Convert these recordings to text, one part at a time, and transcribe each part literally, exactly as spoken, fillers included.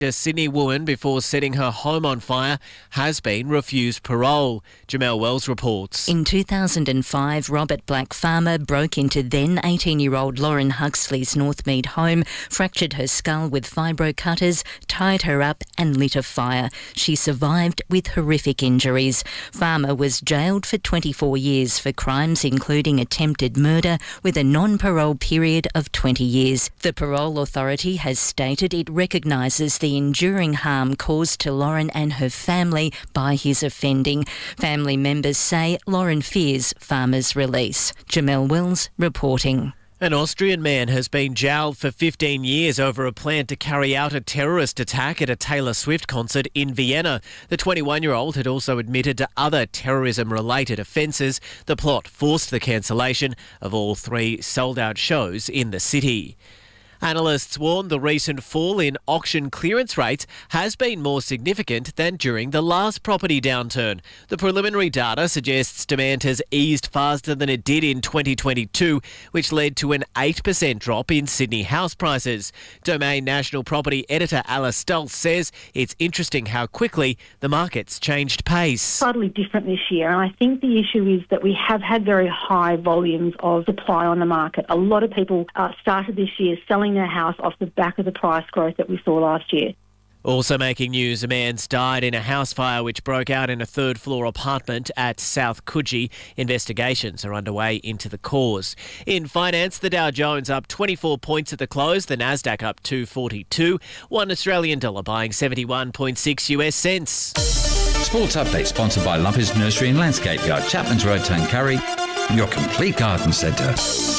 A Sydney woman, before setting her home on fire, has been refused parole. Jamelle Wells reports. In two thousand five, Robert Black Farmer broke into then eighteen-year-old Lauren Huxley's Northmead home, fractured her skull with fibro cutters, tied her up and lit a fire. She survived with horrific injuries. Farmer was jailed for twenty-four years for crimes including attempted murder with a non-parole period of twenty years. The Parole Authority has stated it recognises the enduring harm caused to Lauren and her family by his offending. Family members say Lauren fears Farmer's release. Jamelle Wells reporting. An Austrian man has been jailed for fifteen years over a plan to carry out a terrorist attack at a Taylor Swift concert in Vienna. The twenty-one-year-old had also admitted to other terrorism-related offences. The plot forced the cancellation of all three sold-out shows in the city. Analysts warn the recent fall in auction clearance rates has been more significant than during the last property downturn. The preliminary data suggests demand has eased faster than it did in twenty twenty-two, which led to an eight percent drop in Sydney house prices. Domain National Property Editor Alice Stultz says it's interesting how quickly the market's changed pace. Slightly different this year, and I think the issue is that we have had very high volumes of supply on the market. A lot of people uh, started this year selling their house off the back of the price growth that we saw last year. Also making news, a man's died in a house fire which broke out in a third-floor apartment at South Coogee. Investigations are underway into the cause. In finance, the Dow Jones up twenty-four points at the close, the Nasdaq up two forty-two, one Australian dollar buying seventy-one point six U S cents. Sports Update sponsored by Lumpy's Nursery and Landscape Yard, Chapman's Road, Tuncurry, your complete garden centre.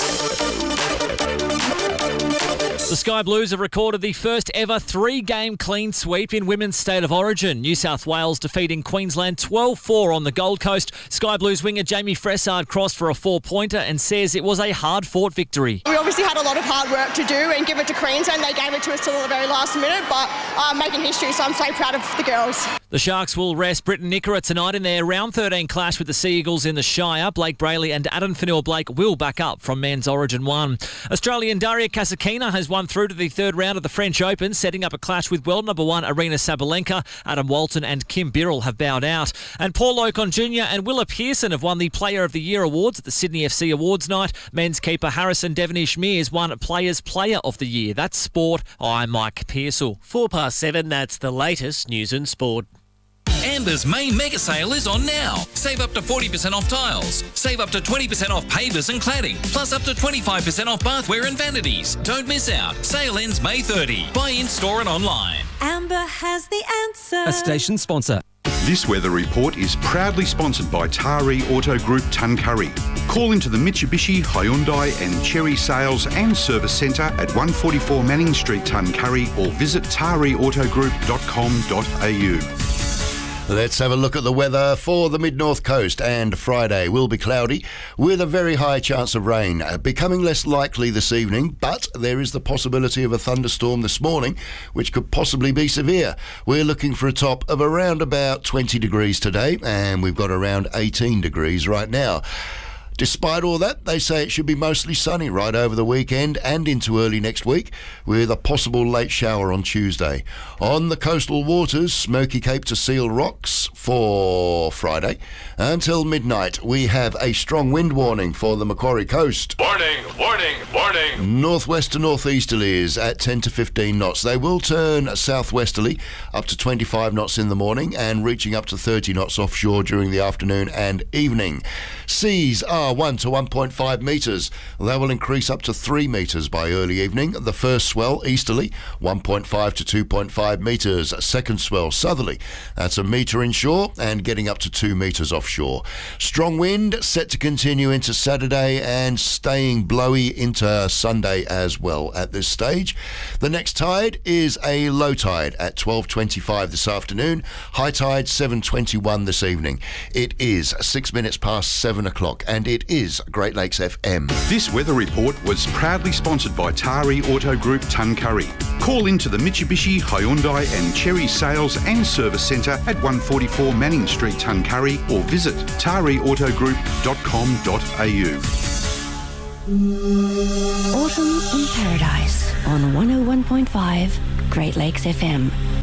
The Sky Blues have recorded the first ever three-game clean sweep in Women's State of Origin. New South Wales defeating Queensland twelve four on the Gold Coast. Sky Blues winger Jamie Fressard crossed for a four-pointer and says it was a hard-fought victory. We obviously had a lot of hard work to do and give it to Queensland. They gave it to us till the very last minute, but uh, making history, so I'm so proud of the girls. The Sharks will rest Britton Nickera tonight in their round thirteen clash with the Sea Eagles in the Shire. Blake Brayley and Adam Fanil-Blake will back up from Men's Origin one. Australian Daria Kasatkina has won through to the third round of the French Open, setting up a clash with world number one Arina Sabalenka. Adam Walton and Kim Birrell have bowed out. And Paul Ocon Junior and Willa Pearson have won the Player of the Year awards at the Sydney F C Awards night. Men's keeper Harrison Devonish Mears won Players Player of the Year. That's sport. I'm Mike Pearsall. Four past seven, that's the latest news and sport. Amber's main mega sale is on now. Save up to forty percent off tiles. Save up to twenty percent off pavers and cladding. Plus up to twenty-five percent off bathware and vanities. Don't miss out. Sale ends May thirtieth. Buy in store and online. Amber has the answer. A station sponsor. This weather report is proudly sponsored by Taree Auto Group Tuncurry. Call into the Mitsubishi, Hyundai and Chery Sales and Service Centre at one forty-four Manning Street, Tuncurry, or visit taree auto group dot com dot a u. Let's have a look at the weather for the mid-north coast, and Friday will be cloudy with a very high chance of rain, becoming less likely this evening, but there is the possibility of a thunderstorm this morning which could possibly be severe. We're looking for a top of around about twenty degrees today, and we've got around eighteen degrees right now. Despite all that, they say it should be mostly sunny right over the weekend and into early next week, with a possible late shower on Tuesday. On the coastal waters, Smoky Cape to Seal Rocks for Friday. Until midnight, we have a strong wind warning for the Macquarie coast. Warning, warning, warning. Northwest to northeasterlies at ten to fifteen knots. They will turn southwesterly up to twenty-five knots in the morning and reaching up to thirty knots offshore during the afternoon and evening. Seas are one to one point five metres. They will increase up to three metres by early evening. The first swell easterly, one point five to two point five metres. Second swell southerly, that's a metre inshore and getting up to two metres offshore. Strong wind set to continue into Saturday and staying blowy into Sunday as well at this stage. The next tide is a low tide at twelve twenty-five this afternoon. High tide seven twenty-one this evening. It is six minutes past seven o'clock and it is Great Lakes F M. This weather report was proudly sponsored by Taree Auto Group Tuncurry. Call into the Mitsubishi, Hyundai and Chery Sales and Service Centre at one forty-four Manning Street, Tuncurry, or visit taree auto group dot com dot a u. Autumn in Paradise on one oh one point five Great Lakes F M.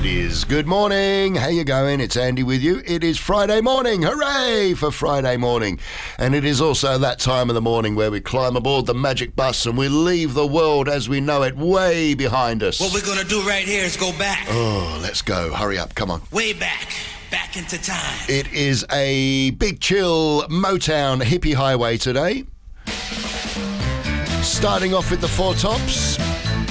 It is. Good morning. How you going? It's Andy with you. It is Friday morning. Hooray for Friday morning. And it is also that time of the morning where we climb aboard the magic bus and we leave the world as we know it way behind us. What we're going to do right here is go back. Oh, let's go. Hurry up. Come on. Way back. Back into time. It is a big chill Motown hippie highway today. Starting off with the Four Tops.